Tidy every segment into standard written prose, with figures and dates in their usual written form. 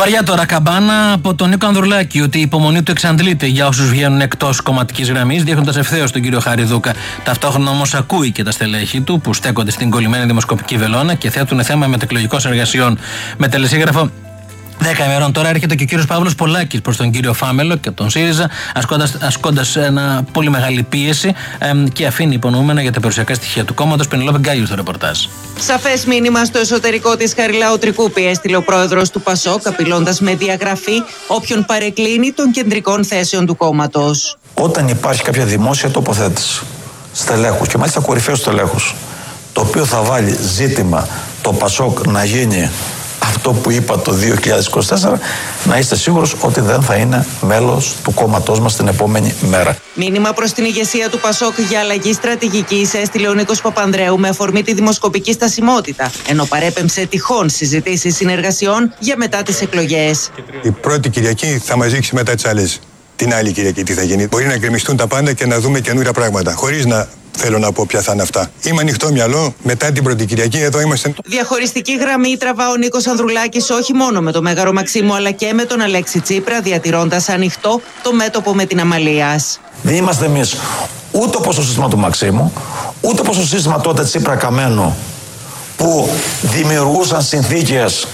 Βαριά τώρα καμπάνα από τον Νίκο Ανδρουλάκη ότι η υπομονή του εξαντλείται για όσους βγαίνουν εκτός κομματικής γραμμής, δείχνοντας ευθέως τον κύριο Χαριδούκα. Ταυτόχρονα όμως ακούει και τα στελέχη του που στέκονται στην κολλημένη δημοσκοπική βελόνα και θέτουν θέμα μετεκλογικών εργασιών. Με τελεσίγραφο 10 ημερών τώρα έρχεται και ο κύριος Παύλος Πολάκης προς τον κύριο Φάμελο και τον ΣΥΡΙΖΑ, ασκώντας ένα πολύ μεγάλη πίεση και αφήνει υπονοούμενα για τα περιουσιακά στοιχεία του κόμματος. Πενελόπη Γκάγιου στο ρεπορτάζ. Σαφές μήνυμα στο εσωτερικό της Χαριλάου Τρικούπη έστειλε ο πρόεδρος του ΠΑΣΟΚ, απειλώντας με διαγραφή όποιον παρεκκλίνει των κεντρικών θέσεων του κόμματος. Όταν υπάρχει κάποια δημόσια τοποθέτηση στελέχους και μάλιστα κορυφαίους στελέχους, το οποίο θα βάλει ζήτημα το ΠΑΣΟΚ να γίνει αυτό που είπα το 2024, να είστε σίγουρος ότι δεν θα είναι μέλος του κόμματός μας την επόμενη μέρα. Μήνυμα προς την ηγεσία του ΠΑΣΟΚ για αλλαγή στρατηγικής έστειλε ο Νίκος Παπανδρέου με αφορμή τη δημοσκοπική στασιμότητα, ενώ παρέπεμψε τυχόν συζητήσεις συνεργασιών για μετά τις εκλογές. Η πρώτη Κυριακή θα μας δείξει μετά τις άλλες. Την άλλη Κυριακή τι θα γίνει. Μπορεί να γκρεμιστούν τα πάντα και να δούμε καινούρια πράγματα. Χωρίς να θέλω να πω ποια θα είναι αυτά. Είμαι ανοιχτό μυαλό. Μετά την πρώτη Κυριακή εδώ είμαστε. Διαχωριστική γραμμή τραβά ο Νίκος Ανδρουλάκης όχι μόνο με τον Μέγαρο Μαξίμου αλλά και με τον Αλέξη Τσίπρα, διατηρώντας ανοιχτό το μέτωπο με την Αμαλίας. Δεν είμαστε εμείς ούτε όπως το σύστημα του Μαξίμου, ούτε όπως το σύστημα τότε Τσίπρα Καμένου, που δημιουργούσαν συνθήκες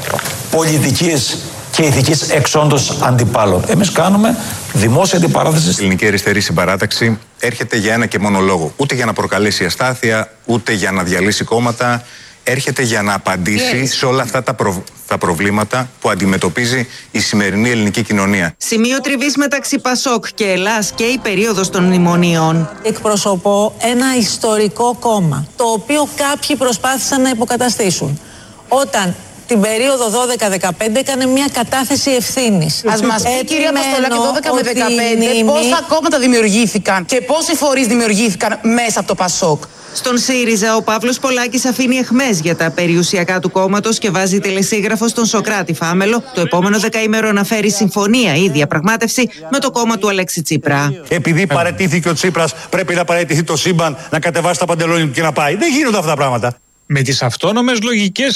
πολιτικής και ηθικής εξόντως αντιπάλων. Εμείς κάνουμε δημόσια αντιπαράθεση. Η Ελληνική Αριστερή Συμπαράταξη έρχεται για ένα και μόνο λόγο. Ούτε για να προκαλέσει αστάθεια, ούτε για να διαλύσει κόμματα. Έρχεται για να απαντήσει σε όλα αυτά τα προβλήματα που αντιμετωπίζει η σημερινή ελληνική κοινωνία. Σημείο τριβής μεταξύ ΠΑΣΟΚ και Ελλάς και η περίοδος των μνημονίων. Εκπροσωπώ ένα ιστορικό κόμμα, το οποίο κάποιοι προσπάθησαν να υποκαταστήσουν. Όταν την περίοδο 12-15 έκανε μια κατάθεση ευθύνης. Ας μας πει, κυρία Αποστολάκη, 12 με 15 πόσα κόμματα δημιουργήθηκαν και πόσοι φορείς δημιουργήθηκαν μέσα από το ΠΑΣΟΚ. Στον ΣΥΡΙΖΑ, ο Παύλος Πολάκης αφήνει αιχμές για τα περιουσιακά του κόμματος και βάζει τελεσίγραφο στον Σωκράτη Φάμελο το επόμενο δεκαήμερο να φέρει συμφωνία ή διαπραγμάτευση με το κόμμα του Αλέξη Τσίπρα. Επειδή παραιτήθηκε ο Τσίπρας, πρέπει να παραιτηθεί το σύμπαν, να κατεβάσει τα παντελόνια του και να πάει. Δεν γίνονται αυτά τα πράγματα. Με τις αυτόνομες λογικές